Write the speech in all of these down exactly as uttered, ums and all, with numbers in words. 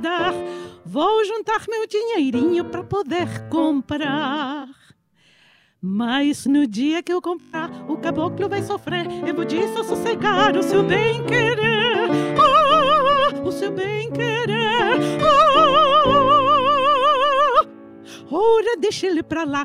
Vou juntar meu dinheirinho pra poder comprar. Mas no dia que eu comprar, o caboclo vai sofrer. Eu vou desassossegar o seu bem-querer. Oh, o seu bem-querer. Oh, ora, deixa ele pra lá.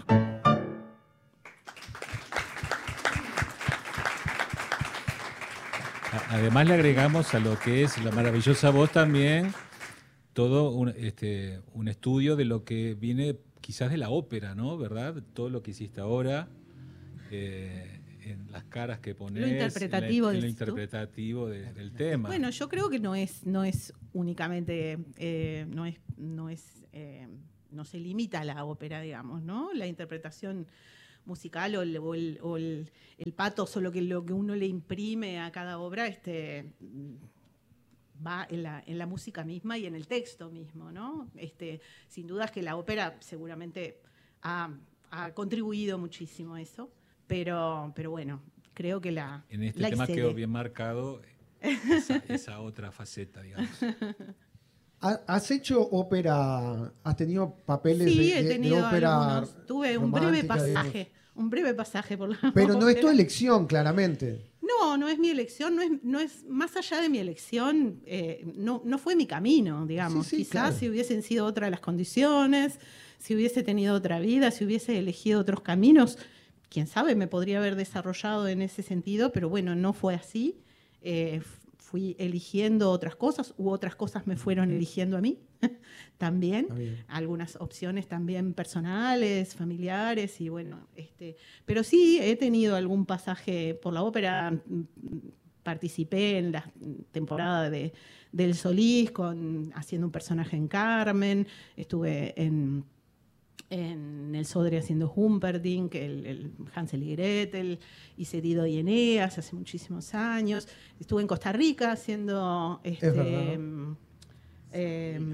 Además le agregamos a lo que es la maravillosa voz también todo un, este, un estudio de lo que viene quizás de la ópera, ¿no? ¿Verdad? Todo lo que hiciste ahora, eh, en las caras que pones, lo interpretativo, en, la, en lo interpretativo de, del tema. Bueno, yo creo que no es, no es únicamente, eh, no es, no es, eh, no se limita a la ópera, digamos, ¿no? La interpretación musical o el, o el, o el, el patos o lo que, lo que uno le imprime a cada obra, este, va en la, en la música misma y en el texto mismo, ¿no? Este, sin duda es que la ópera seguramente ha, ha contribuido muchísimo a eso, pero, pero bueno, creo que la En este la tema excede. Quedó bien marcado esa, esa otra faceta, digamos. ¿Has hecho ópera? ¿Has tenido papeles sí, de, he de, tenido de ópera? Algunos. Tuve un breve pasaje, digamos. un breve pasaje por la Pero no ópera. es tu elección, claramente. No, no es mi elección, no es, no es más allá de mi elección, eh, no, no fue mi camino, digamos. Sí, sí, Quizás claro. si hubiesen sido otras las condiciones, si hubiese tenido otra vida, si hubiese elegido otros caminos, quién sabe, me podría haber desarrollado en ese sentido, pero bueno, no fue así. Eh, fui eligiendo otras cosas, u otras cosas me fueron eligiendo a mí también. Algunas opciones también personales, familiares, y bueno, este, pero sí he tenido algún pasaje por la ópera. Participé en la temporada de, del Solís con, haciendo un personaje en Carmen, estuve en... en el Sodre haciendo Humperdinck, el, el Hansel y Gretel, hice Dido y Eneas hace muchísimos años. Estuve en Costa Rica haciendo este, eh,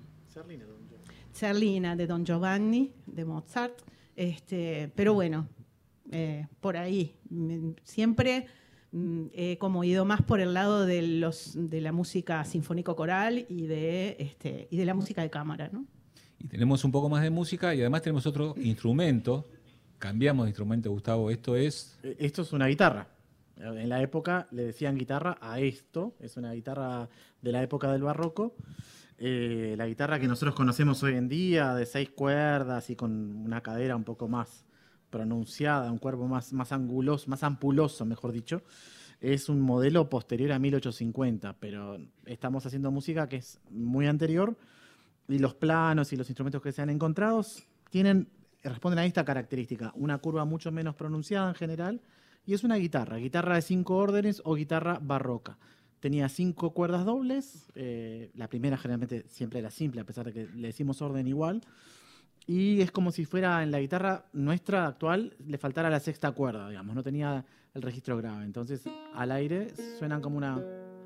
Zerlina de Don Giovanni, de Mozart. Este, pero bueno, eh, por ahí. Siempre he como ido más por el lado de, los, de la música sinfónico-coral y de, este, y de la música de cámara, ¿no? Y tenemos un poco más de música y además tenemos otro instrumento. Cambiamos de instrumento, Gustavo. Esto es... Esto es una guitarra. En la época le decían guitarra a esto. Es una guitarra de la época del barroco. Eh, la guitarra que nosotros conocemos hoy en día, de seis cuerdas y con una cadera un poco más pronunciada, un cuerpo más, más anguloso, más ampuloso, mejor dicho. Es un modelo posterior a mil ochocientos cincuenta, pero estamos haciendo música que es muy anterior. Y los planos y los instrumentos que se han encontrado tienen, responden a esta característica, una curva mucho menos pronunciada en general, y es una guitarra, guitarra de cinco órdenes o guitarra barroca. Tenía cinco cuerdas dobles, eh, la primera generalmente siempre era simple, a pesar de que le decimos orden igual, y es como si fuera en la guitarra nuestra actual, le faltara la sexta cuerda, digamos, no tenía el registro grave. Entonces, al aire suenan como una...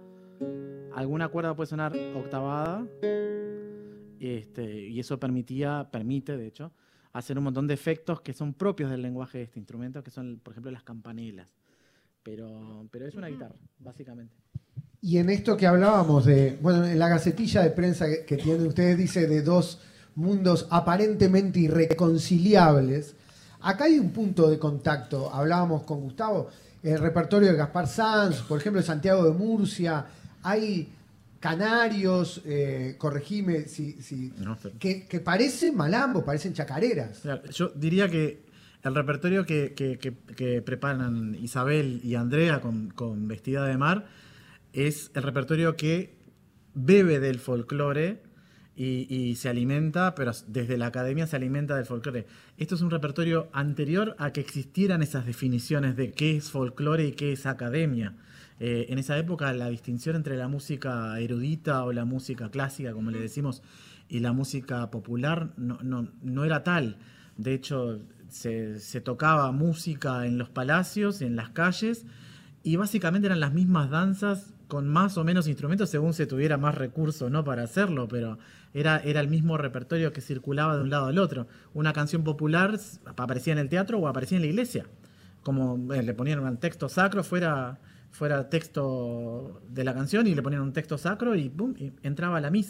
Alguna cuerda puede sonar octavada, Este, y eso permitía, permite, de hecho, hacer un montón de efectos que son propios del lenguaje de este instrumento, que son, por ejemplo, las campanelas. Pero, pero es una guitarra, básicamente. Y en esto que hablábamos de, bueno, en la gacetilla de prensa que, que tienen ustedes, dice de dos mundos aparentemente irreconciliables. Acá hay un punto de contacto. Hablábamos con Gustavo, el repertorio de Gaspar Sanz, por ejemplo, de Santiago de Murcia. Hay... canarios, eh, corregime, si, si, no, pero... que, que parecen malambos, parecen chacareras. Claro, yo diría que el repertorio que, que, que, que preparan Isabel y Andrea con, con Vestida de Mar es el repertorio que bebe del folclore y, y se alimenta, pero desde la academia se alimenta del folclore. Esto es un repertorio anterior a que existieran esas definiciones de qué es folclore y qué es academia. Eh, en esa época la distinción entre la música erudita o la música clásica, como le decimos, y la música popular no, no, no era tal. De hecho, se, se tocaba música en los palacios, en las calles, y básicamente eran las mismas danzas con más o menos instrumentos según se tuviera más recursos, ¿no?, para hacerlo, pero era, era el mismo repertorio que circulaba de un lado al otro. Una canción popular aparecía en el teatro o aparecía en la iglesia, como eh, le ponían un texto sacro fuera... fuera texto de la canción y le ponían un texto sacro y, boom, y entraba a la misa.